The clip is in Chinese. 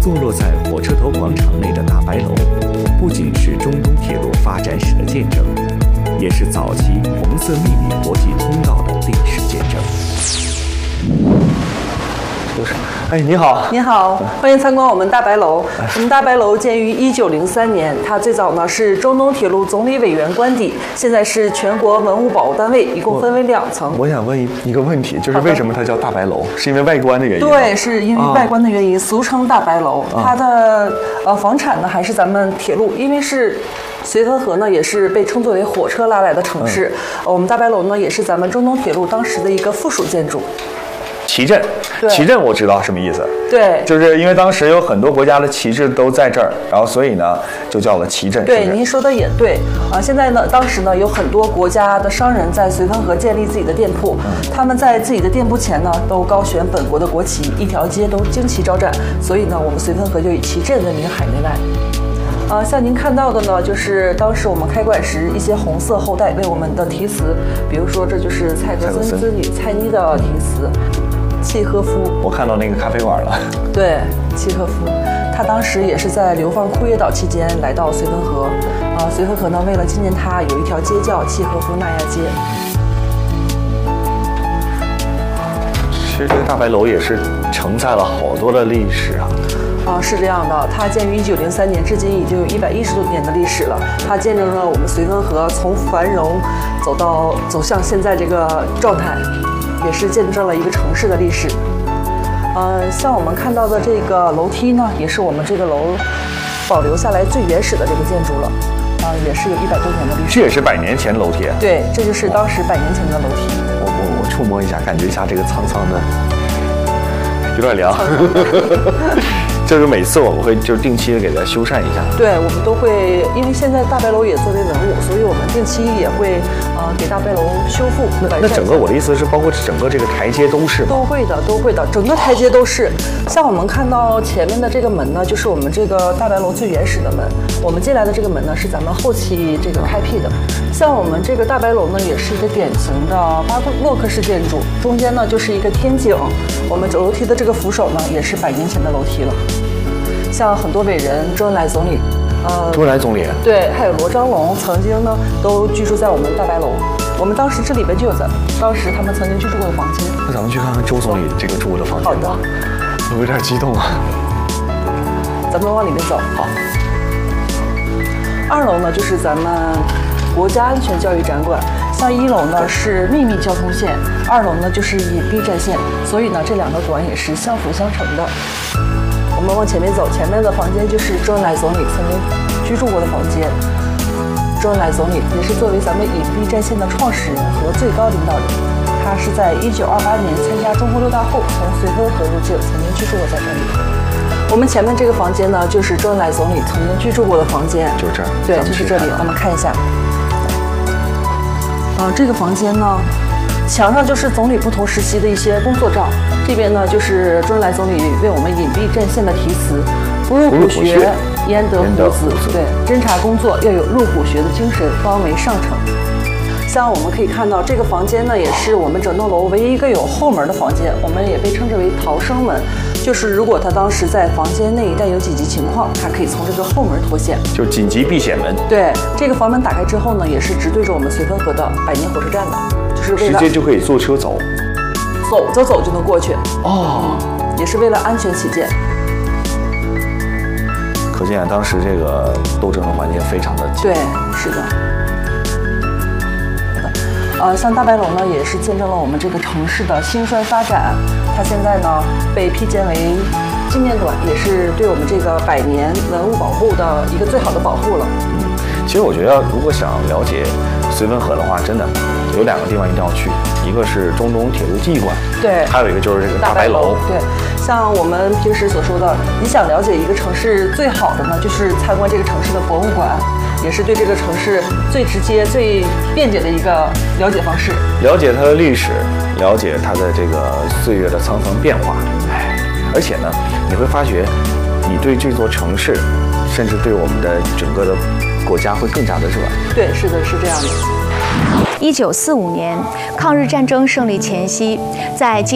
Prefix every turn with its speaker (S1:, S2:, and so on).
S1: 坐落在火车头广场内的大白楼，不仅是中东铁路发展史的见证，也是早期红色秘密国际通道的历史见证。
S2: 哎，你好，
S3: 你好，欢迎参观我们大白楼。我们大白楼建于1903年，它最早呢是中东铁路总理委员官邸，现在是全国文物保护单位，一共分为2层。
S2: 我想问一个问题，就是为什么它叫大白楼？是因为外观的原因？
S3: 对，是因为外观的原因，俗称大白楼。它的房产呢还是咱们铁路，因为是。绥芬河呢，也是被称作为火车拉来的城市。我们大白楼呢，也是咱们中东铁路当时的一个附属建筑。
S2: 旗镇，旗镇我知道什么意思。
S3: 对，
S2: 就是因为当时有很多国家的旗帜都在这儿，然后所以呢就叫了旗镇。
S3: 对，您说的也对啊。现在呢，当时呢有很多国家的商人在绥芬河建立自己的店铺，他们在自己的店铺前呢都高悬本国的国旗，一条街都旌旗招展，所以呢我们绥芬河就以旗镇闻名海内外。像您看到的呢，就是当时我们开馆时一些红色后代为我们的题词，比如说这就是蔡格森之女蔡妮的题词，契诃夫。
S2: 我看到那个咖啡馆了。
S3: 对，契诃夫，他当时也是在流放库页岛期间来到绥芬河。绥芬河呢，为了纪念他，有一条街叫契诃夫纳亚街。
S2: 其实这个大白楼也是承载了好多的历史啊。
S3: 是这样的，它建于1903年，至今已经有110多年的历史了。它见证了我们绥芬河从繁荣走向现在这个状态，也是见证了一个城市的历史。像我们看到的这个楼梯呢，也是我们这个楼保留下来最原始的这个建筑了。也是有100多年的历史。
S2: 这也是100年前楼梯。
S3: 对，这就是当时100年前的楼梯。
S2: 我触摸一下，感觉一下这个苍苍的，有点凉。就是每次我们会就定期的给它修缮一下。
S3: 对，我们都会，因为现在大白楼也作为文物，所以我们定期也会给大白楼修复。
S2: 那整个我的意思是，包括整个这个台阶都是吗？
S3: 都会的，整个台阶都是。像我们看到前面的这个门呢，就是我们这个大白楼最原始的门。我们进来的这个门呢，是咱们后期这个开辟的。像我们这个大白楼呢，也是一个典型的巴洛克式建筑，中间呢就是一个天井。我们楼梯的这个扶手呢，也是100年前的楼梯了。像很多伟人，周恩来总理，
S2: 周恩来总理，
S3: 对，还有罗章龙，曾经呢都居住在我们大白楼。我们当时这里边就有当时他们曾经居住过的房间。
S2: 那咱们去看看周总理这个住的房间吧。好的，我有点激动啊。
S3: 咱们往里面走。
S2: 好。
S3: 2楼呢就是咱们国家安全教育展馆，像1楼呢是秘密交通线，2楼呢就是隐蔽战线，所以呢这2个馆也是相辅相成的。我们往前面走，前面的房间就是周恩来总理曾经居住过的房间。周恩来总理也是作为咱们隐蔽战线的创始人和最高领导人，他是在1928年参加中国6大后，从绥芬河入境，曾经居住过在这里。我们前面这个房间呢，就是周恩来总理曾经居住过的房间，
S2: 就这儿。
S3: 对，就是这里，我们看一下。这个房间呢，墙上就是总理不同时期的一些工作照，这边呢就是周恩来总理为我们隐蔽战线的题词：不入虎穴，焉得虎子。对，侦察工作要有入虎穴的精神，方为上乘。像我们可以看到，这个房间呢，也是我们整栋楼唯一一个有后门的房间，我们也被称之为逃生门。就是如果他当时在房间内一旦有紧急情况，他可以从这个后门脱险，
S2: 就紧急避险门。
S3: 对，这个房门打开之后呢，也是直对着我们绥芬河的百年火车站的，就是为了
S2: 直接就可以坐车走
S3: 就能过去。也是为了安全起见。
S2: 可见当时这个斗争的环境非常的紧。
S3: 对，是的。像大白楼呢，也是见证了我们这个城市的兴衰发展。它现在呢被批建为纪念馆，也是对我们这个100年文物保护的一个最好的保护了。
S2: 其实我觉得，如果想了解绥芬河的话，真的有2个地方一定要去，一个是中东铁路记忆馆，
S3: 对，
S2: 还有一个就是这个大白楼。
S3: 对，像我们平时所说的，你想了解一个城市最好的呢，就是参观这个城市的博物馆。也是对这个城市最直接、最便捷的一个了解方式。
S2: 了解它的历史，了解它的这个岁月的层层变化。而且呢，你会发觉，你对这座城市，甚至对我们的整个的国家会更加的热爱。
S3: 对，是的，是这样的。
S4: 1945年，抗日战争胜利前夕，在